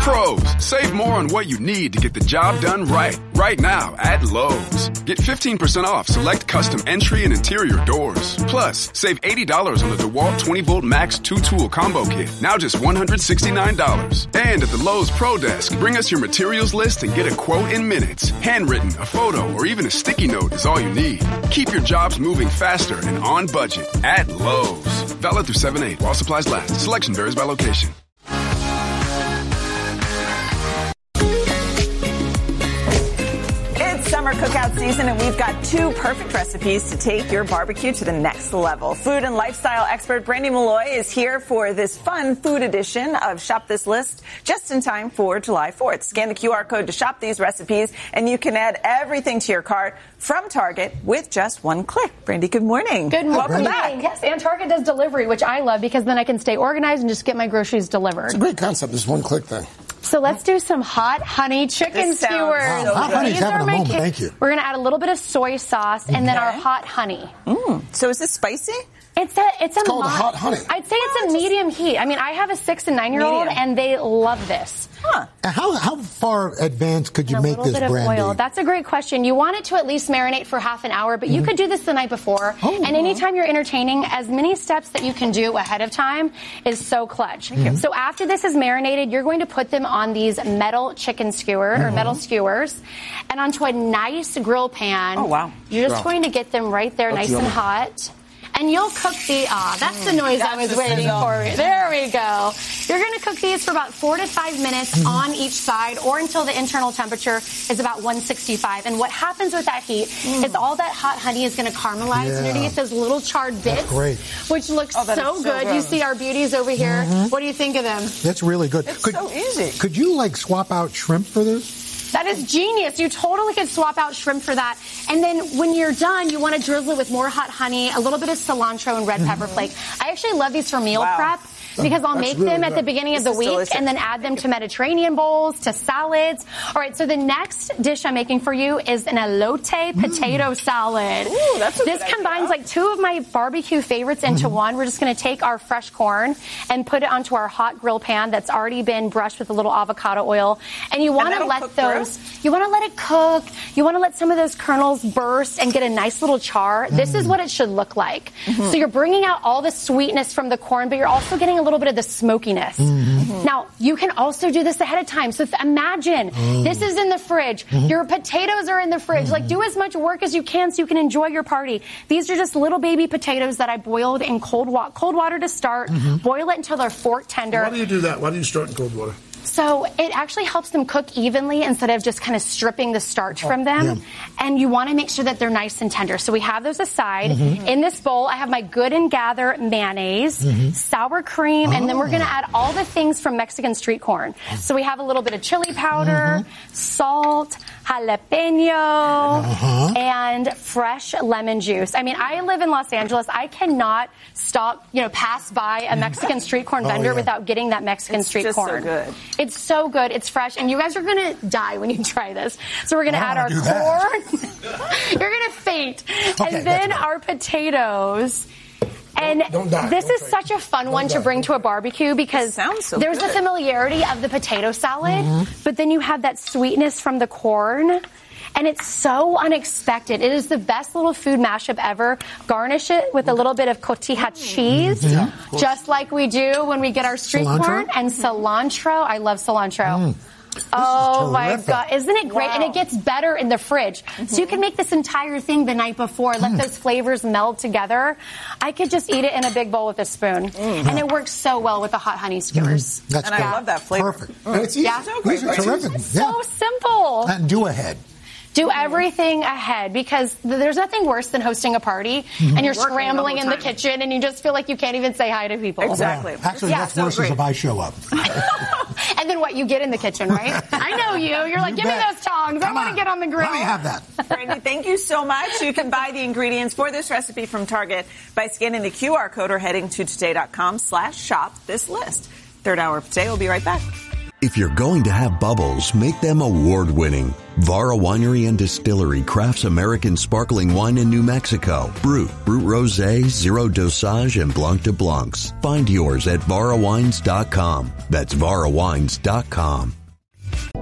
Pros, save more on what you need to get the job done right. Right now at Lowe's. Get 15% off select custom entry and interior doors. Plus, save $80 on the DeWalt 20-volt Max 2-tool combo kit. Now just $169. And at the Lowe's Pro Desk, bring us your materials list and get a quote in minutes. Handwritten, a photo, or even a sticky note is all you need. Keep your jobs moving faster and on budget at Lowe's. Valid through 7/8 while supplies last. Selection varies by location. Summer cookout season, and we've got two perfect recipes to take your barbecue to the next level. Food and lifestyle expert Brandy Malloy is here for this fun food edition of Shop This List just in time for July 4th. Scan the QR code to shop these recipes, and you can add everything to your cart from Target with just one click. Brandy, good morning. Good morning. Welcome back. Yes, and Target does delivery, which I love because then I can stay organized and just get my groceries delivered. It's a great concept, this one click thing. So let's do some hot honey chicken skewers. Wow, hot honey's having a moment. Thank you. We're going to add a little bit of soy sauce and then our hot honey. So is this spicy? It's called a hot honey. I'd say it's a medium heat. I mean, I have a 6- and 9-year-old, and they love this. Huh. How far advanced could you make this, Brandy? A little bit of oil. That's a great question. You want it to at least marinate for half an hour, but you could do this the night before. And anytime you're entertaining, as many steps that you can do ahead of time is so clutch. So after this is marinated, you're going to put them on these metal chicken skewer or metal skewers and onto a nice grill pan. Oh, wow. You're just going to get them right there nice and hot. And you'll cook that's the noise I was waiting for. There we go. You're going to cook these for about 4 to 5 minutes on each side or until the internal temperature is about 165. And what happens with that heat is all that hot honey is going to caramelize underneath those little charred bits, which looks so good. You see our beauties over here. What do you think of them? That's really good. It's so easy. Could you, swap out shrimp for this? That is genius. You totally could swap out shrimp for that. And then when you're done, you want to drizzle it with more hot honey, a little bit of cilantro and red pepper flake. I actually love these for meal prep because I'll make them at the beginning of the week and then add them to Mediterranean bowls, to salads. All right, so the next dish I'm making for you is an elote potato salad. Ooh, that's a this good combines idea. two of my barbecue favorites into one. We're just going to take our fresh corn and put it onto our hot grill pan that's already been brushed with a little avocado oil. And you want to let you want to let it cook. You want to let some of those kernels burst and get a nice little char. This is what it should look like. So you're bringing out all the sweetness from the corn, but you're also getting a little bit of the smokiness. Now, you can also do this ahead of time. So imagine this is in the fridge. Your potatoes are in the fridge. Do as much work as you can so you can enjoy your party. These are just little baby potatoes that I boiled in cold water to start. Boil it until they're fork tender. Why do you do that? Why do you start in cold water? So it actually helps them cook evenly instead of just kind of stripping the starch from them. And you want to make sure that they're nice and tender. So we have those aside. In this bowl, I have my Good and Gather mayonnaise, sour cream, and then we're going to add all the things from Mexican street corn. So we have a little bit of chili powder, salt, jalapeno, and fresh lemon juice. I mean, I live in Los Angeles. I cannot pass by a Mexican street corn vendor without getting that Mexican street corn. So good. It's so good. It's fresh. And you guys are going to die when you try this. So we're going to add our corn. You're going to faint. Okay, and then our potatoes. And this is such a fun one to bring to a barbecue because there's the familiarity of the potato salad, but then you have that sweetness from the corn. And it's so unexpected. It is the best little food mashup ever. Garnish it with a little bit of cotija cheese, just like we do when we get our street corn, and cilantro. I love cilantro. Oh my God. Isn't it great? Wow. And it gets better in the fridge. So you can make this entire thing the night before, let those flavors meld together. I could just eat it in a big bowl with a spoon. And it works so well with the hot honey skewers. That's I love that flavor. Perfect. And it's easy. These are terrific. It's so simple. And do ahead. Do everything ahead because there's nothing worse than hosting a party and you're scrambling in the kitchen and you just feel like you can't even say hi to people. Exactly. Yeah. Actually, that's worse is if I show up. And then what? You get in the kitchen, right? I know you. You're like, give me those tongs. I want to get on the grill. Let me have that. Brandy, thank you so much. You can buy the ingredients for this recipe from Target by scanning the QR code or heading to today.com/shop this list. Third hour of Today. We'll be right back. If you're going to have bubbles, make them award-winning. Vara Winery and Distillery crafts American sparkling wine in New Mexico. Brut Rosé, Zero Dosage, and Blanc de Blancs. Find yours at varawines.com. That's varawines.com.